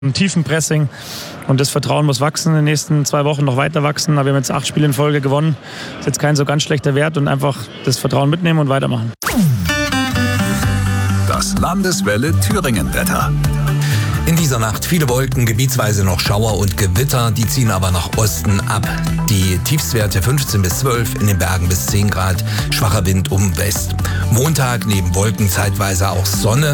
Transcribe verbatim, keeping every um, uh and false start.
Ein tiefen Pressing und das Vertrauen muss wachsen, in den nächsten zwei Wochen noch weiter wachsen. Aber wir haben jetzt acht Spiele in Folge gewonnen. Das ist jetzt kein so ganz schlechter Wert und einfach das Vertrauen mitnehmen und weitermachen. Das Landeswelle Thüringen-Wetter. In dieser Nacht viele Wolken, gebietsweise noch Schauer und Gewitter, die ziehen aber nach Osten ab. Die Tiefstwerte fünfzehn bis zwölf, in den Bergen bis zehn Grad, schwacher Wind um West. Montag neben Wolken zeitweise auch Sonne.